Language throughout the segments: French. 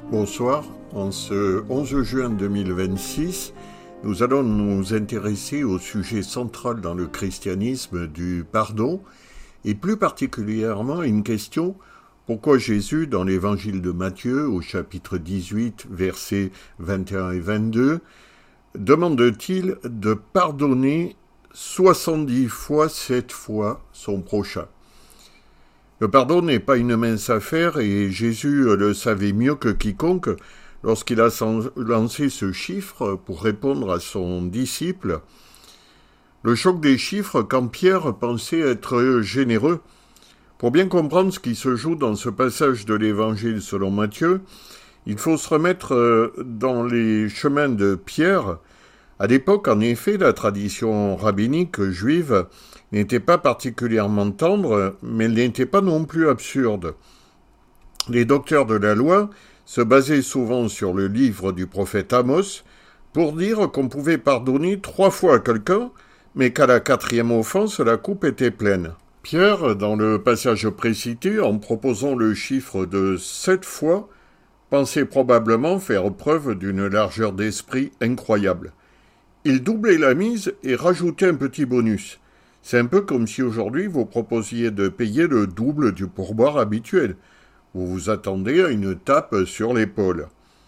Bonsoir, en ce 11 juin 2026, nous allons nous intéresser au sujet central dans le christianisme du pardon et plus particulièrement à une question: pourquoi Jésus, dans l'évangile de Matthieu, au chapitre 18, versets 21 et 22, demande-t-il de pardonner 70 fois 7 fois son prochain? Le pardon n'est pas une mince affaire et Jésus le savait mieux que quiconque lorsqu'il a lancé ce chiffre pour répondre à son disciple. Le choc des chiffres quand Pierre pensait être généreux. Pour bien comprendre ce qui se joue dans ce passage de l'Évangile selon Matthieu, il faut se remettre dans les chemins de Pierre. À l'époque, en effet, la tradition rabbinique juive n'était pas particulièrement tendre, mais elle n'était pas non plus absurde. Les docteurs de la loi se basaient souvent sur le livre du prophète Amos pour dire qu'on pouvait pardonner 3 fois à quelqu'un, mais qu'à la 4e offense, la coupe était pleine. Pierre, dans le passage précité, en proposant le chiffre de 7 fois, pensait probablement faire preuve d'une largeur d'esprit incroyable. Il doublait la mise et rajoutait un petit bonus. C'est un peu comme si aujourd'hui vous proposiez de payer le double du pourboire habituel. Vous vous attendez à une tape sur l'épaule.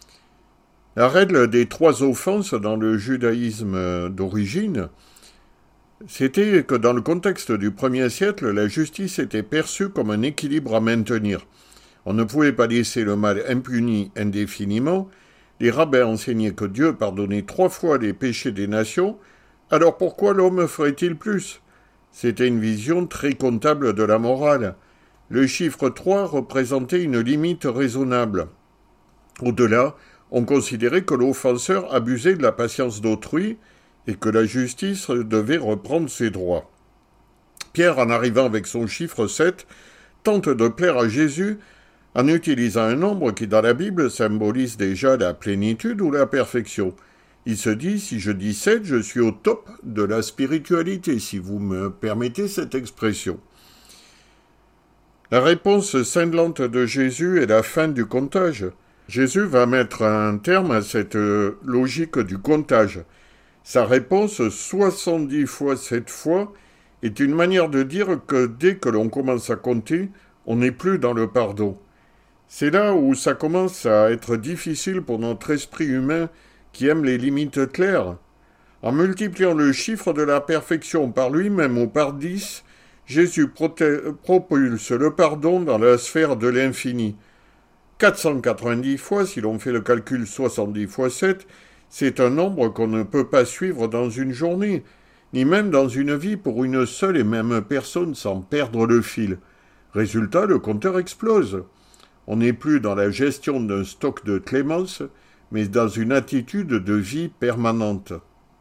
La règle des 3 offenses dans le judaïsme d'origine, c'était que dans le contexte du 1er siècle, la justice était perçue comme un équilibre à maintenir. On ne pouvait pas laisser le mal impuni indéfiniment. Les rabbins enseignaient que Dieu pardonnait 3 fois les péchés des nations, alors pourquoi l'homme ferait-il plus ? C'était une vision très comptable de la morale. Le chiffre 3 représentait une limite raisonnable. Au-delà, on considérait que l'offenseur abusait de la patience d'autrui et que la justice devait reprendre ses droits. Pierre, en arrivant avec son chiffre 7, tente de plaire à Jésus en utilisant un nombre qui, dans la Bible, symbolise déjà la plénitude ou la perfection. Il se dit, si je dis 7, je suis au top de la spiritualité, si vous me permettez cette expression. La réponse cinglante de Jésus est la fin du comptage. Jésus va mettre un terme à cette logique du comptage. Sa réponse 70 fois 7 fois est une manière de dire que dès que l'on commence à compter, on n'est plus dans le pardon. C'est là où ça commence à être difficile pour notre esprit humain qui aime les limites claires. En multipliant le chiffre de la perfection par lui-même ou par 10, Jésus propulse le pardon dans la sphère de l'infini. 490 fois, si l'on fait le calcul 70 fois 7, c'est un nombre qu'on ne peut pas suivre dans une journée, ni même dans une vie pour une seule et même personne sans perdre le fil. Résultat, le compteur explose. On n'est plus dans la gestion d'un stock de clémence, mais dans une attitude de vie permanente.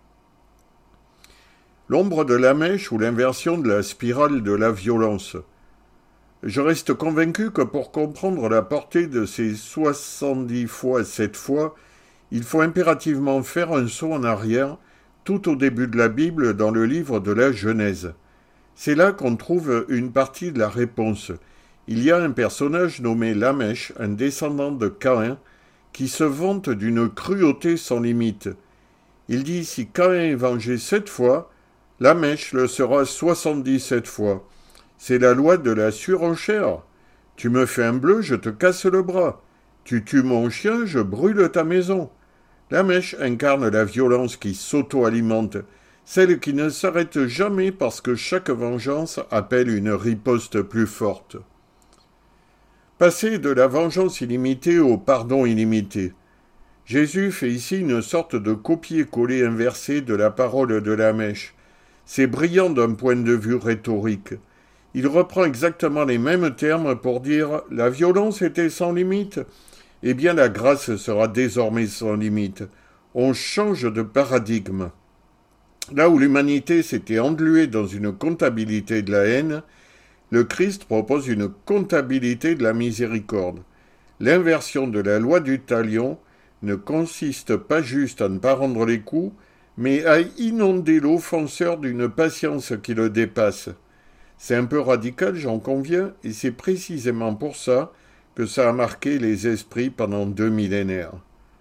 L'ombre de la mèche ou l'inversion de la spirale de la violence. Je reste convaincu que pour comprendre la portée de ces 70 fois 7 fois, il faut impérativement faire un saut en arrière, tout au début de la Bible dans le livre de la Genèse. C'est là qu'on trouve une partie de la réponse. Il y a un personnage nommé Lamech, un descendant de Caïn, qui se vante d'une cruauté sans limite. Il dit, si Caïn est vengé 7 fois, Lamech le sera 77 fois. C'est la loi de la surenchère. Tu me fais un bleu, je te casse le bras. Tu tues mon chien, je brûle ta maison. Lamech incarne la violence qui s'auto-alimente, celle qui ne s'arrête jamais parce que chaque vengeance appelle une riposte plus forte. Passer de la vengeance illimitée au pardon illimité. Jésus fait ici une sorte de copier-coller inversé de la parole de Lamech. C'est brillant d'un point de vue rhétorique. Il reprend exactement les mêmes termes pour dire « la violence était sans limite ». Eh bien, la grâce sera désormais sans limite. On change de paradigme. Là où l'humanité s'était engluée dans une comptabilité de la haine, le Christ propose une comptabilité de la miséricorde. L'inversion de la loi du talion ne consiste pas juste à ne pas rendre les coups, mais à inonder l'offenseur d'une patience qui le dépasse. C'est un peu radical, j'en conviens, et c'est précisément pour ça que ça a marqué les esprits pendant 2 millénaires.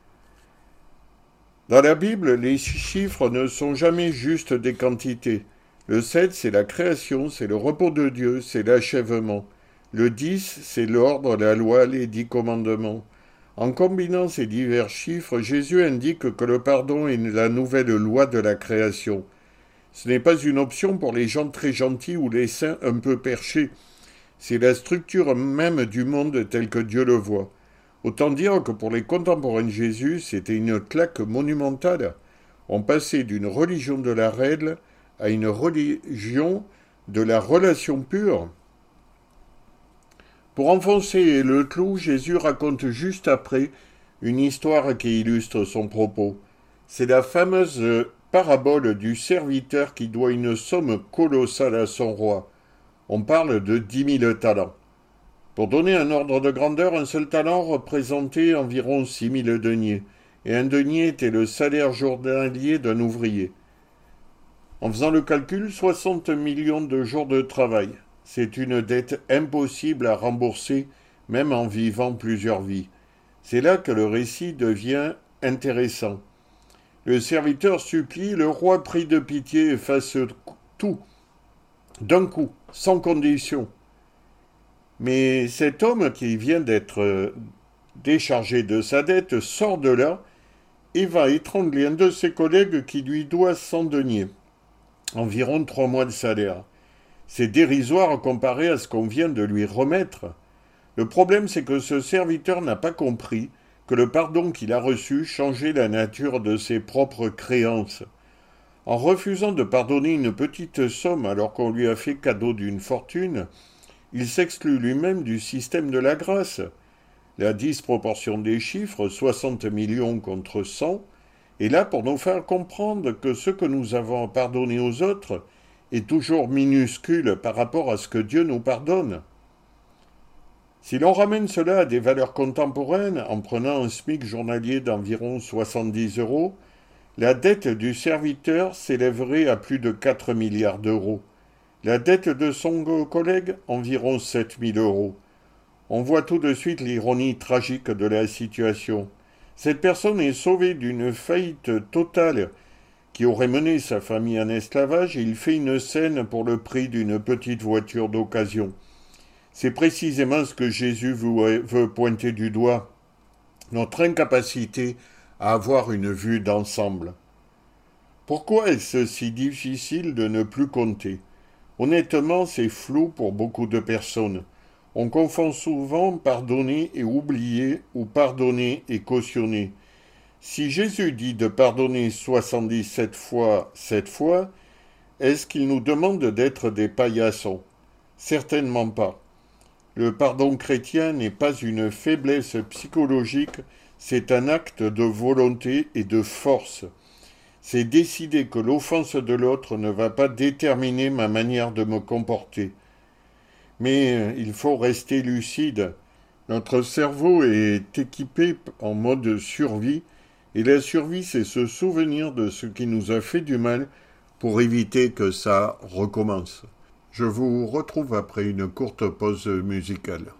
Dans la Bible, les chiffres ne sont jamais juste des quantités. Le 7, c'est la création, c'est le repos de Dieu, c'est l'achèvement. Le 10, c'est l'ordre, la loi, les 10 commandements. En combinant ces divers chiffres, Jésus indique que le pardon est la nouvelle loi de la création. Ce n'est pas une option pour les gens très gentils ou les saints un peu perchés. C'est la structure même du monde tel que Dieu le voit. Autant dire que pour les contemporains de Jésus, c'était une claque monumentale. On passait d'une religion de la règle à une religion de la relation pure. Pour enfoncer le clou, Jésus raconte juste après une histoire qui illustre son propos. C'est la fameuse parabole du serviteur qui doit une somme colossale à son roi. On parle de 10 000 talents. Pour donner un ordre de grandeur, un seul talent représentait environ 6 000 deniers, et un denier était le salaire journalier d'un ouvrier. En faisant le calcul, 60 millions de jours de travail. C'est une dette impossible à rembourser, même en vivant plusieurs vies. C'est là que le récit devient intéressant. Le serviteur supplie, le roi prie de pitié et fasse tout, d'un coup, sans condition. Mais cet homme qui vient d'être déchargé de sa dette sort de là et va étrangler un de ses collègues qui lui doit 100 deniers, environ 3 mois de salaire. C'est dérisoire comparé à ce qu'on vient de lui remettre. Le problème, c'est que ce serviteur n'a pas compris que le pardon qu'il a reçu changeait la nature de ses propres créances. En refusant de pardonner une petite somme alors qu'on lui a fait cadeau d'une fortune, il s'exclut lui-même du système de la grâce. La disproportion des chiffres, 60 millions contre 100, est là pour nous faire comprendre que ce que nous avons pardonné aux autres est toujours minuscule par rapport à ce que Dieu nous pardonne. Si l'on ramène cela à des valeurs contemporaines, en prenant un SMIC journalier d'environ 70 €, la dette du serviteur s'élèverait à plus de 4 milliards d'euros. La dette de son collègue, environ 7 000 €. On voit tout de suite l'ironie tragique de la situation. Cette personne est sauvée d'une faillite totale qui aurait mené sa famille en esclavage et il fait une scène pour le prix d'une petite voiture d'occasion. C'est précisément ce que Jésus veut pointer du doigt, notre incapacité à avoir une vue d'ensemble. Pourquoi est-ce si difficile de ne plus compter ? Honnêtement, c'est flou pour beaucoup de personnes. On confond souvent pardonner et oublier ou pardonner et cautionner. Si Jésus dit de pardonner 77 fois 7 fois, est-ce qu'il nous demande d'être des paillassons ? Certainement pas. Le pardon chrétien n'est pas une faiblesse psychologique, c'est un acte de volonté et de force. C'est décider que l'offense de l'autre ne va pas déterminer ma manière de me comporter. Mais il faut rester lucide. Notre cerveau est équipé en mode survie, et la survie, c'est se souvenir de ce qui nous a fait du mal pour éviter que ça recommence. Je vous retrouve après une courte pause musicale.